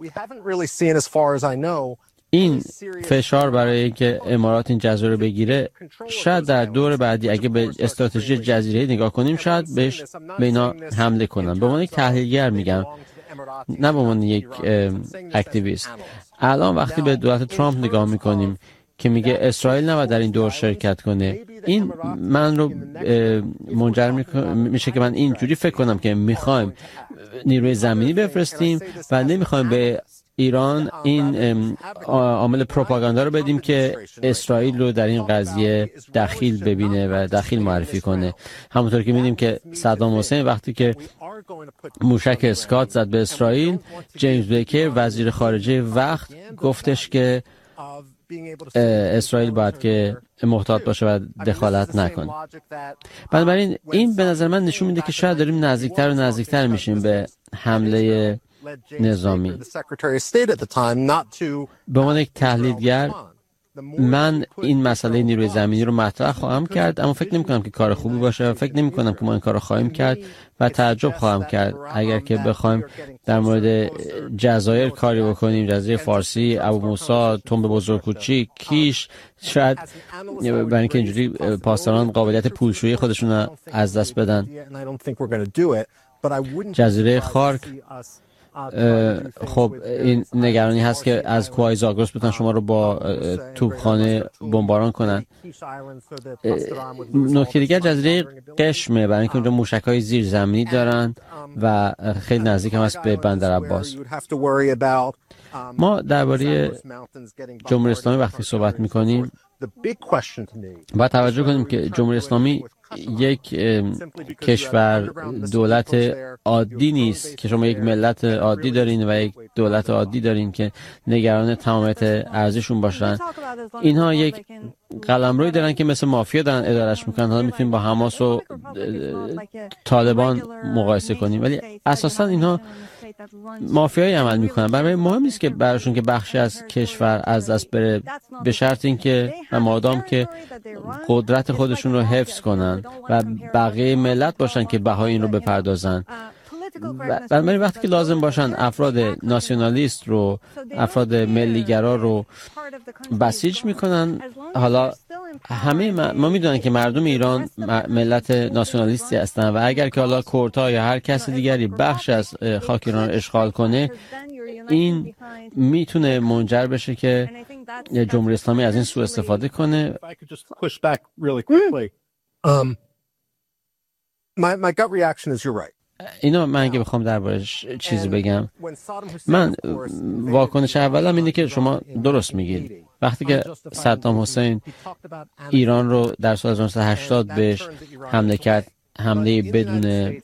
این فشار برای اینکه امارات این جزیره رو بگیره شاید در دور بعدی اگه به استراتژی جزیره نگاه کنیم شاید به اینا حمله کنن. به عنوان یک تحلیلگر میگم، نه به عنوان یک اکتیویست. الان وقتی به دولت ترامپ نگاه میکنیم که میگه اسرائیل نباید در این دور شرکت کنه، این من رو منجر میشه که من اینجوری فکر کنم که میخوایم نیروی زمینی بفرستیم و نمیخوایم به ایران این عامل پروپاگاندا رو بدیم که اسرائیل رو در این قضیه دخیل ببینه و دخیل معرفی کنه. همونطور که می‌بینیم که صدام حسین وقتی که موشک اسکات زد به اسرائیل، جیمز بیکر وزیر خارجه وقت گفتش که اسرائیل باید که محتاط باشه و دخالت نکنه. بنابراین این به نظر من نشون میده که شاید داریم نزدیکتر و نزدیکتر میشیم به حمله نظامی. به عنوان یک تحلیلگر من این مسئله نیروی زمینی رو مطرح خواهم کرد، اما فکر نمی کنم که کار خوبی باشه و فکر نمی کنم که ما این کار رو خواهیم کرد و تعجب خواهم کرد اگر که بخوایم در مورد جزایر کاری بکنیم، جزایر فارسی، ابو موسی، تنب بزرگکوچی، کیش، شاید برای اینکه اینجوری پاسداران قابلیت پولشویی خودشون رو از دست بدن. جزیره خارک، خب این نگرانی هست که از کوههای زاگرس بتونن شما رو با توپخانه بمباران کنن. نکته دیگر جزیره قشمه، برای اینکه اونجا موشک‌های زیرزمینی دارن و خیلی نزدیک هم هست به بندر عباس. ما درباره جمهوری اسلامی وقتی صحبت می‌کنیم باید توجه کنیم که جمهوری اسلامی یک کشور دولت عادی نیست که شما یک ملت عادی دارین و یک دولت عادی دارین که نگران تمامیت ارزششون باشن. اینها یک قلمروی دارن که مثل مافیا دارن ادارش میکنن. حالا میتونیم با حماس و طالبان مقایسه کنیم، ولی اساسا اینها مافیایی عمل میکنن. برای مهم نیست که براشون که بخشی از کشور از دست بره، به شرط اینکه و مادام که قدرت خودشون رو حفظ کنن و بقیه ملت باشن که بهای این رو بپردازن. بنابراین وقتی که لازم باشن افراد ناسیونالیست رو، افراد ملیگرا رو بسیج میکنن. حالا همه ما میدونن که مردم ایران ملت ناسیونالیستی هستن و اگر که حالا کردها یا هر کس دیگری بخش از خاک ایران رو اشغال کنه، این میتونه منجر بشه که جمهوری اسلامی از این سوء استفاده کنه. My gut reaction is you're right. اینا من اگه بخوام دربارش چیزی بگم، من واکنش اولم اینه که شما درست میگید. وقتی که صدام حسین ایران رو در سال 1980 بهش حمله کرد، حمله بدون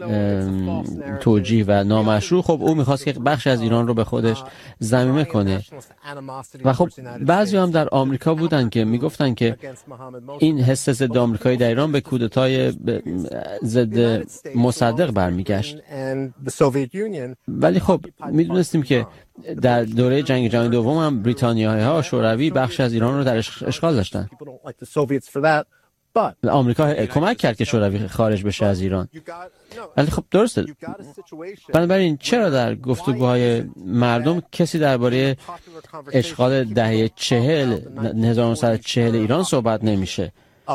توجیه و نامشروع، خب او میخواست که بخش از ایران رو به خودش ضمیمه کنه و خب بعضی هم در آمریکا بودن که میگفتن که این حس ضد آمریکایی در ایران به کودتای ضد مصدق برمیگشت. ولی خب میدونستیم که در دوره جنگ جهانی دوم هم بریتانیایی‌ها شوروی بخش از ایران رو در اشغال داشتن. آمریکا کمک کرد که شوروی خارج بشه از ایران. ولی خب درسته. بنابراین چرا در گفتگوهای مردم کسی درباره اشغال دهه 1940 ایران صحبت نمیشه؟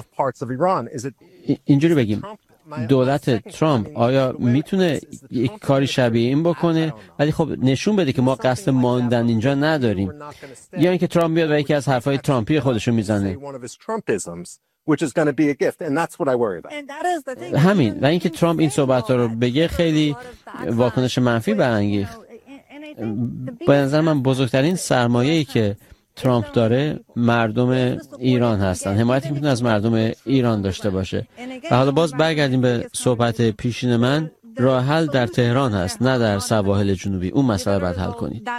اینجوری بگیم، دولت ترامپ آیا میتونه یک کاری شبیه این بکنه ولی خب نشون بده که ما قصد ماندن اینجا نداریم، یا اینکه ترامپ بیاد و یکی از حرفای ترامپی خودشو میزنه؟ Which is going to be a gift, and that's what I worry about. همین، و اینکه ترامپ این صحبت‌ها رو بگه خیلی واکنش منفی برانگیخت. به نظر من بزرگترین سرمایه‌ای که ترامپ داره مردم ایران هستن، حمایتی که میتونه از مردم ایران داشته باشه. و حالا باز برگردیم به صحبت پیشین من، راه حل در تهران هست، نه در سواحل جنوبی. اون مسئله باید حل کنید.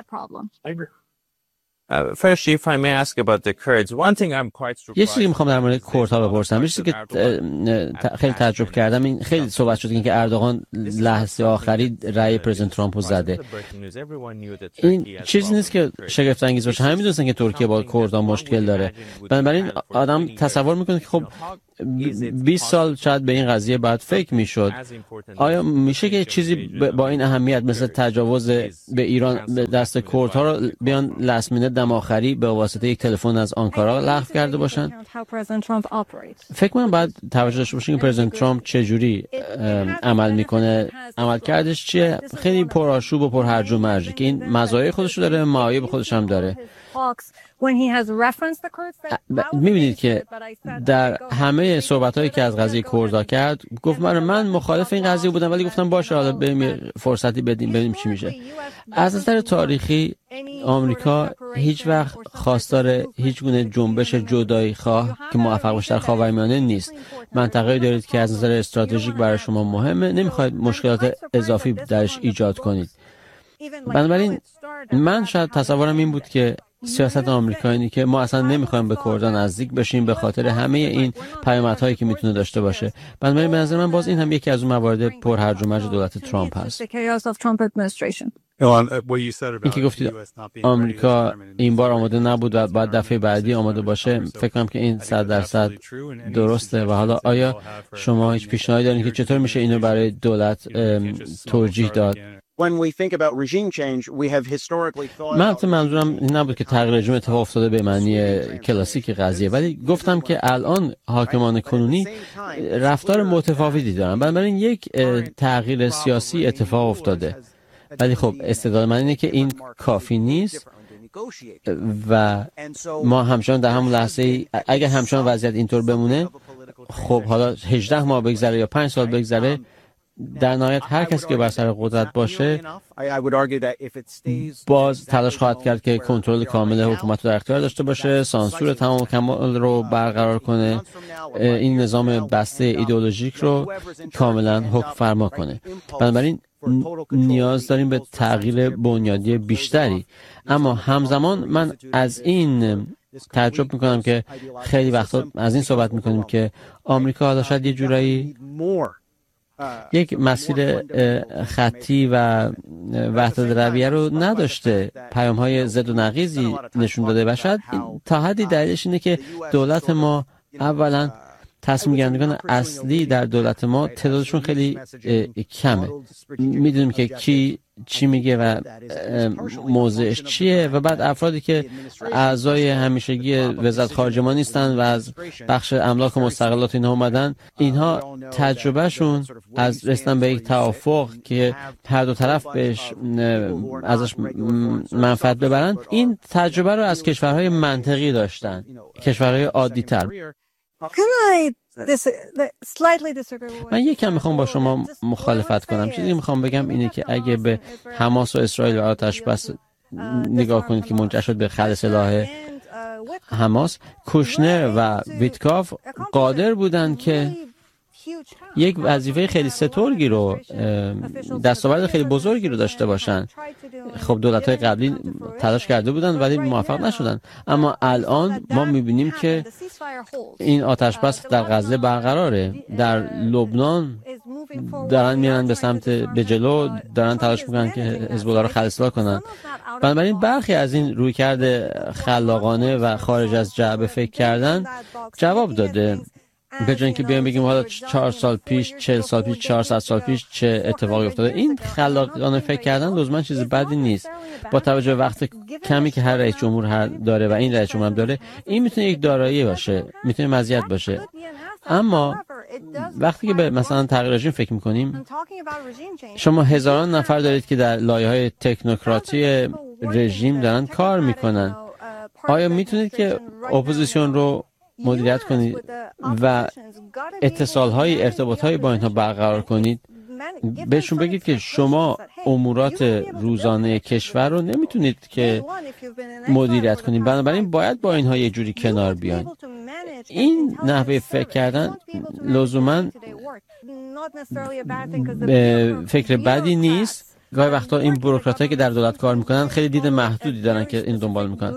First, if I may ask about the Kurds, one thing I'm quite surprised. یه چیزی میخوام در مورد کردها بپرسم. یه چیزی که خیلی تعجب کردم، این خیلی صحبت شد که اردوغان لحظه آخری رأی پرزیدنت ترامپ رو زده. این چیزی نیست که شگفت انگیز باشه. همه میدونستن که ترکیه با کردها مشکل داره. بنابراین آدم تصور میکنه که خب 20 سال شاید به این قضیه باید فکر میشد. آیا میشه که چیزی با این اهمیت مثل تجاوز به ایران به دست کردها رو بیان لست مینت دم آخری به واسطه یک تلفن از آنکارا لغو کرده باشن؟ فکر کنم باید توجه داشته باشیم که پرزیدنت ترامپ چجوری عمل میکنه. عملکردش چیه؟ خیلی پرآشوب و پرهرج و مرج که این مزایای خودش رو داره، معایب خودش هم داره. میبینید که در همه صحبت‌هایی که از قضیه کردها کرد گفت من مخالف این قضیه بودم، ولی گفتم باشه حالا بریم فرصتی بدیم ببینیم چی میشه. از نظر تاریخی آمریکا هیچ وقت خواستار هیچ گونه جنبش جدایی خواه که موفق باشه در خاورمیانه نیست. منطقه‌ای دارید که از نظر استراتژیک برای شما مهمه، نمیخواید مشکلات اضافی درش ایجاد کنید. بنابراین من شاید تصورم این بود که سیاست آمریکا اینه که ما اصلا نمیخوایم به کردان نزدیک بشیم به خاطر همه این پیامدهایی که میتونه داشته باشه. بنابراین به نظر من باز این هم یکی از اون موارد پرهرج و مرج دولت ترامپ هست. این که گفتید آمریکا این بار آماده نبود و بعد دفعه بعدی آماده باشه، فکر کنم که این 100% درسته. و حالا آیا شما هیچ پیشنهادی دارین که چطور میشه اینو برای دولت توجیه داد؟ من منظورم این نبود که تغییر رژیم اتفاق افتاده به معنی کلاسیک قضیه، ولی گفتم که الان حاکمان کنونی رفتار متفاوتی دارن. بنابراین یک تغییر سیاسی اتفاق افتاده، ولی خب استدلال من اینه که این کافی نیست و ما همچنان در همون لحظه اگر همچنان وضعیت اینطور بمونه، خب حالا 18 ماه بگذره یا 5 سال بگذره، در نهایت هر کسی که بر سر قدرت باشه باز تلاش خواهد کرد که کنترل کامل حکومت رو در اختیار داشته باشه، سانسور تمام و کمال رو برقرار کنه، این نظام بسته ایدئولوژیک رو کاملا حکم فرما کنه. بنابراین نیاز داریم به تغییر بنیادی بیشتری. اما همزمان من از این تعجب میکنم که خیلی وقتا از این صحبت میکنیم که آمریکا حالا شاید یه جورایی یک مسیر خطی و وحدت رویه رو نداشته، پیام‌های ضد و نقیضی نشون داده و شاید تا حدی دلیلش اینه که دولت ما اولا تصمیم گیرندگان اصلی در دولت ما تعدادشون خیلی کمه. میدونیم که کی چی میگه و موضعش چیه و بعد افرادی که اعضای همیشگی وزارت خارجه ما نیستن و از بخش املاک و مستقلات اینها اومدن، اینها تجربهشون از رسیدن به یک توافق که هر دو طرف بهش ازش منفعت ببرن، این تجربه رو از کشورهای منطقی داشتن، کشورهای عادی تر. من یکم میخوام با شما مخالفت کنم. چیزی میخوام بگم اینه که اگه به حماس و اسرائیل و آتش بس نگاه کنید که منجر شد به خلع سلاح حماس، کوشنر و ویتکاف قادر بودند که یک وظیفه خیلی سترگی رو، دستاورد خیلی بزرگی رو داشته باشن. خب دولت‌های قبلی تلاش کرده بودن ولی موفق نشدن، اما الان ما می‌بینیم که این آتش بس در غزه برقراره. در لبنان دارن میرن به سمت به جلو، دارن تلاش میکنن که حزب الله رو خلسلا کنن. بنابراین برخی از این رویکرد خلاقانه و خارج از جعبه فکر کردن جواب داده. به جای اینکه بیایم بگیم حالا 4 سال پیش، 40 سال پیش، 400 سال پیش چه اتفاقی افتاده، این خلاقانه فکر کردن لزوما چیز بدی نیست. با توجه به وقت کمی که هر رئیس جمهور داره و این رئیس جمهور هم داره، این میتونه یک دارایی باشه، میتونه مزیت باشه. اما وقتی که به مثلا تغییر رژیم فکر میکنیم، شما هزاران نفر دارید که در لایه‌های تکنوکراتی رژیم دارن کار میکنن. آیا میتونید که اپوزیسیون رو مدیریت کنید و اتصال‌های ارتباط‌های با اینها برقرار کنید؟ بهشون بگید که شما امورات روزانه کشور رو نمیتونید که مدیریت کنید، بنابراین باید با اینها یه جوری کنار بیاین. این نحوه فکر کردن لزوماً فکر بدی نیست. گاهی وقتا این بوروکراتایی که در دولت کار میکنن خیلی دید محدودی دارن که این دنبال میکنن.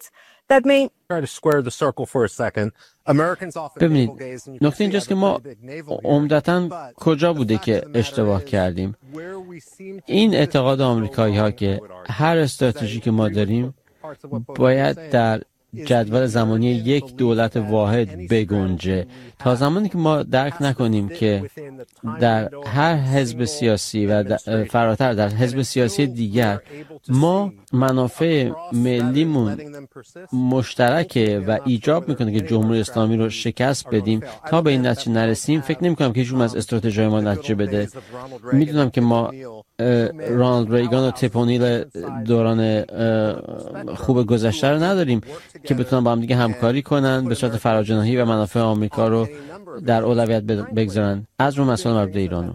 ببینید، نکته اینجاست که ما عمدتاً کجا بوده که اشتباه کردیم. این اعتقاد آمریکایی ها که هر استراتژی که ما داریم باید در جدول زمانی یک دولت واحد بگنجه. تا زمانی که ما درک نکنیم که در هر حزب سیاسی و فراتر در حزب سیاسی دیگر ما منافع ملیمون مشترکه و ایجاب میکنه که جمهوری اسلامی رو شکست بدیم، تا به این نتیجه نرسیم فکر نمیکنم که هیچ از استراتژی ما نتیجه بده. میدونم که ما رونالد ریگان و تپ اونیل دوران خوب گذشته رو نداریم که بتونن با هم دیگه همکاری کنن به صورت فراجناحی و منافع آمریکا رو در اولویت بگذارن، از رو مسائل مربوط به ایران.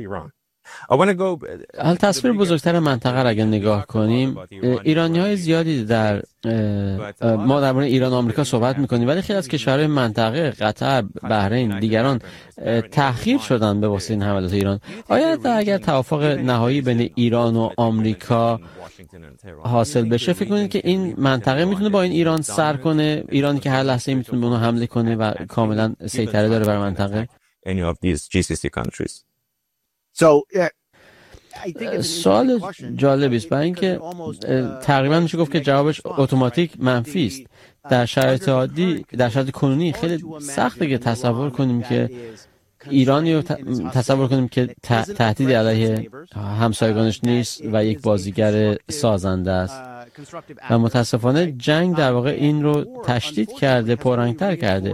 حال تصویر بزرگتر منطقه را اگر نگاه کنیم، ایرانی‌های زیادی ما درباره ایران و آمریکا صحبت می‌کنیم، ولی خیلی از کشورهای منطقه، قطر، بحرین، دیگران تأخیر شدن به واسطه این حملات ایران. آیا اگر توافق نهایی بین ایران و آمریکا حاصل بشه، فکر کنید که این منطقه میتونه با این ایران سر کنه؟ ایرانی که هر لحظه میتونه به اونها حمله کنه و کاملا سیطره داره بر منطقه؟ سوال جالبی است، برای اینکه تقریبا میشه گفت که جوابش اتوماتیک منفی است. در شرایط عادی، در شرایط کنونی خیلی سخته که تصور کنیم که ایرانی رو تصور کنیم که تهدیدی علیه همسایگانش نیست و یک بازیگر سازنده است. و متاسفانه جنگ در واقع این رو تشدید کرده، پررنگ‌تر کرده.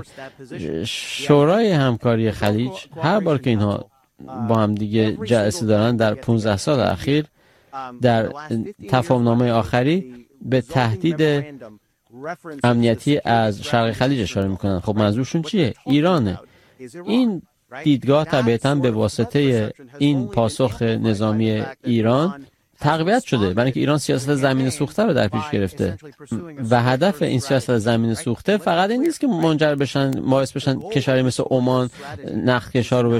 شورای همکاری خلیج هر بار که اینها با هم دیگه جلسه دارن در 15 سال اخیر، در تفاهم‌نامه آخری به تهدید امنیتی از شرق خلیج اشاره میکنن. خب منظورشون چیه؟ ایرانه. این دیدگاه طبیعتاً به واسطه این پاسخ نظامی ایران تقویت شده، برای اینکه ایران سیاست زمین سوخته رو در پیش گرفته و هدف این سیاست زمین سوخته فقط این نیست که منجر بشن، باعث بشن کشوری مثل عمان نفت کشا رو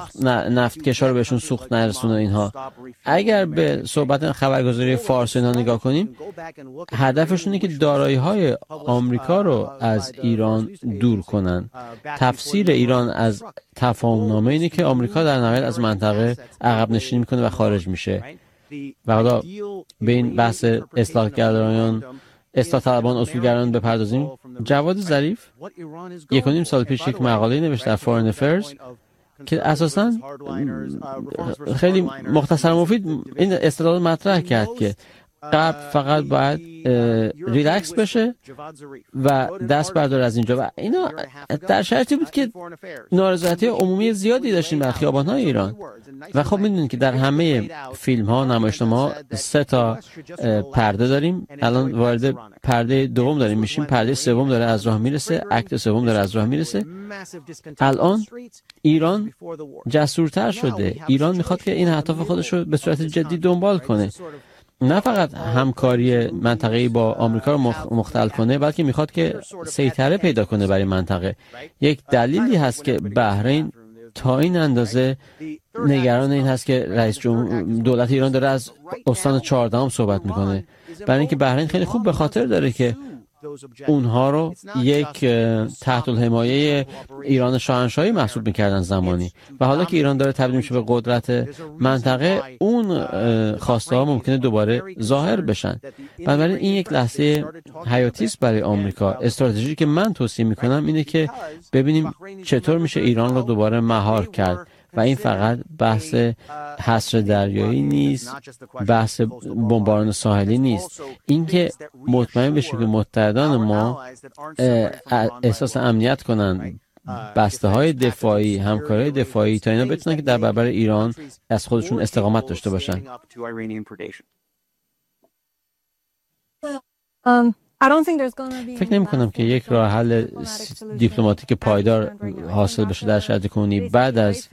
بهشون سوخت نرسونه. اینها اگر به صحبت خبرگزاری فارس اینا نگاه کنیم، هدفشون اینه که دارایی‌های آمریکا رو از ایران دور کنن. تفسیر ایران از تفاهم‌نامه اینه که آمریکا در نهایت از منطقه عقب نشینی میکنه و خارج میشه. و حالا به این بحث اصلاح طلبان اصولگرایان بپردازیم. جواد ظریف 1.5 سال پیش یک مقاله نوشت در فورن افیرز که اساساً خیلی مختصر مفید این استدلال مطرح کرد که غرب فقط باید ریلکس بشه و دست برداره از اینجا. و اینا در شرایطی بود که نارضایتی عمومی زیادی داشتیم در خیابان‌های ایران. و خب میدونید که در همه فیلم‌ها، نمایشنامه‌ها 3 تا پرده داریم. الان وارد پرده دوم داریم میشیم، پرده سوم داره از راه میرسه، اکت سوم داره از راه میرسه. الان ایران جسورتر شده. ایران میخواد که این اهداف خودش رو به صورت جدی دنبال کنه، نه فقط همکاری منطقه‌ای با آمریکا رو مختل کنه، بلکه میخواد که سیطره پیدا کنه برای منطقه. یک دلیلی هست که بحرین تا این اندازه نگران این هست که رئیس جمهور دولت ایران داره از استان 14 صحبت میکنه، برای اینکه بحرین خیلی خوب به خاطر داره که اونها رو یک تحت الحمایه ایران شاهنشاهی محسوب میکردن زمانی، و حالا که ایران داره تبدیل میشه به قدرت منطقه، اون خواسته ها ممکنه دوباره ظاهر بشن. بنابراین این یک لحظه حیاتی است برای آمریکا. استراتژی که من توصیه میکنم اینه که ببینیم چطور میشه ایران رو دوباره مهار کرد، و این فقط بحث حصر دریایی نیست، بحث بمباران ساحلی نیست. اینکه مطمئن بشیم که متحدان ما احساس امنیت کنن، بسته های دفاعی، همکاری دفاعی، تا اینا بتونن که در برابر ایران از خودشون استقامت داشته باشن. فکر نمی کنم که یک راه حل دیپلماتیک پایدار حاصل بشه در شرایط کنونی. بعد از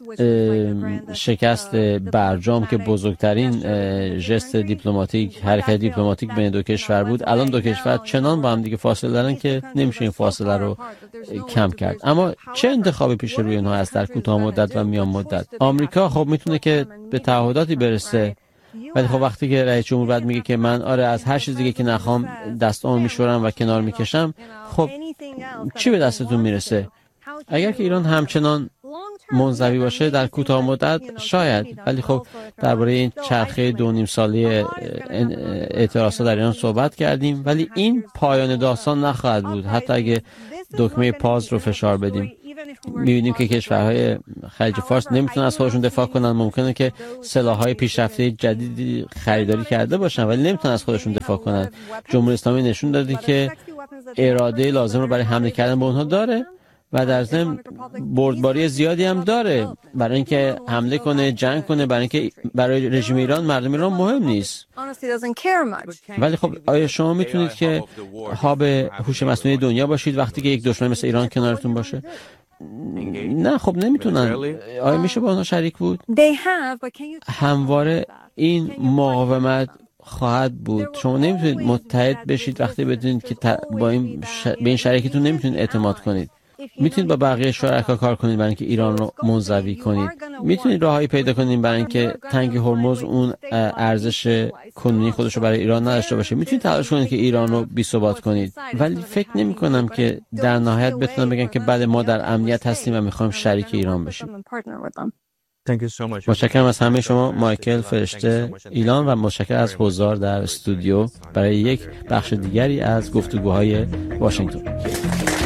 شکست برجام که بزرگترین ژست دیپلماتیک، حرکت دیپلماتیک بین دو کشور بود، الان دو کشور چنان با هم دیگه فاصله دارن که نمیشه این فاصله رو کم کرد. اما چه انتخابی پیش روی اونها هست در کوتاه مدت و میان مدت؟ آمریکا خب میتونه که به تعهداتی برسه، ولی خب وقتی که رئیس جمهور بعد میگه که من از هر چیز دیگه که نخوام دستامو میشورم و کنار میکشم، خب چی به دستتون میرسه؟ اگر که ایران همچنان منزوی باشه در کوتاه مدت شاید، ولی خب درباره این چرخه 2.5 ساله اعتراضات در ایران صحبت کردیم، ولی این پایان داستان نخواهد بود. حتی اگه دکمه پاز رو فشار بدیم، می‌بینیم که کشورهای خلیج فارس نمیتونن از خودشون دفاع کنن. ممکنه که سلاح‌های پیشرفته جدیدی خریداری کرده باشن ولی نمیتونن از خودشون دفاع کنن. جمهوری اسلامی نشون داده که اراده لازم رو برای حمله کردن به اونها داره و در ضمن بردباری زیادی هم داره برای اینکه حمله کنه، جنگ کنه، برای اینکه برای رژیم ایران مردم ایران مهم نیست. ولی خب آیا شما میتونید که هاب هوش مصنوعی دنیا باشید وقتی که یک دشمن مثل ایران کنارتون باشه؟ نه خب نمیتونن. آیا میشه با اونها شریک بود؟ همواره این مقاومت خواهد بود. شما نمیتونید متحد بشید وقتی بدونید که با به این شریکتون نمیتونید اعتماد کنید. میتونید با بقیه شرکا کار کنید برای اینکه ایران رو منزوی کنید. میتونید راههایی پیدا کنید برای اینکه تنگ هرمز اون ارزش کنونی خودش رو برای ایران نداشته باشه. میتونید تلاش کنید که ایران رو بی‌ثبات کنید، ولی فکر نمی کنم که در نهایت بتونن بگن که بله ما در امنیت هستیم و میخوایم شریک ایران بشیم. متشکرم از همه شما مایکل فرشته ایلان و متشکرم از حضار در استودیو برای یک بخش دیگری از گفتگوهای واشنگتن.